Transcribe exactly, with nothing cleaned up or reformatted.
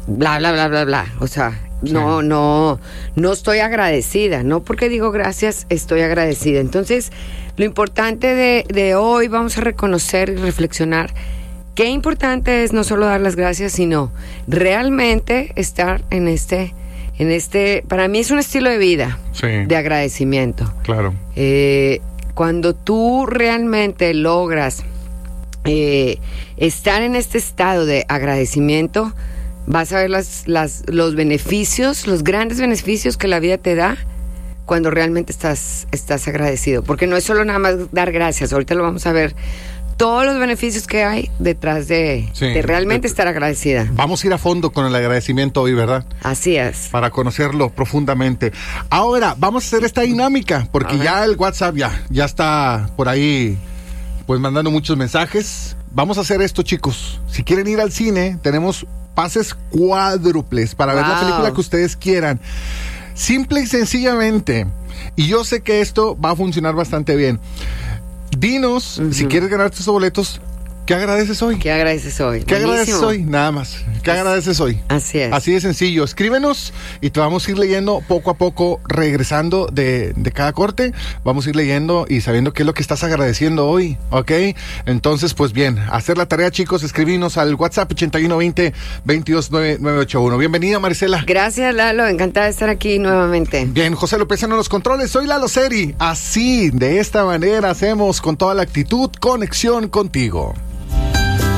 bla, bla, bla, bla, bla. O sea, sí. no, no, no estoy agradecida. No porque digo gracias, estoy agradecida. Entonces, lo importante de, de hoy, vamos a reconocer y reflexionar qué importante es no solo dar las gracias, sino realmente estar en este, en este, para mí es un estilo de vida, sí. de agradecimiento. Claro. Eh, cuando tú realmente logras eh, estar en este estado de agradecimiento, vas a ver las, las, los beneficios, los grandes beneficios que la vida te da cuando realmente estás, estás agradecido. Porque no es solo nada más dar gracias, ahorita lo vamos a ver, todos los beneficios que hay detrás de, sí, de realmente de, estar agradecida. Vamos a ir a fondo con el agradecimiento hoy, ¿verdad? Así es. Para conocerlo profundamente. Ahora, vamos a hacer esta dinámica, porque ya el WhatsApp ya, ya está por ahí, pues mandando muchos mensajes. Vamos a hacer esto, chicos. Si quieren ir al cine, tenemos pases cuádruples para wow. ver la película que ustedes quieran. Simple y sencillamente, y yo sé que esto va a funcionar bastante bien. Dinos, uh-huh. si quieres ganarte estos boletos, ¿qué agradeces hoy? ¿Qué agradeces hoy? ¿Qué Buenísimo. agradeces hoy? Nada más. ¿Qué As- agradeces hoy? Así es. Así de sencillo. Escríbenos y te vamos a ir leyendo poco a poco, regresando de, de cada corte. Vamos a ir leyendo y sabiendo qué es lo que estás agradeciendo hoy, ¿ok? Entonces, pues bien, hacer la tarea, chicos. Escribinos al WhatsApp ochenta y uno veinte, veintidós nueve nueve ochenta y uno. Bienvenida, Marisela. Gracias, Lalo. Encantada de estar aquí nuevamente. Bien, José López en los controles. Soy Lalo Seri. Así, de esta manera, hacemos con toda la actitud conexión contigo.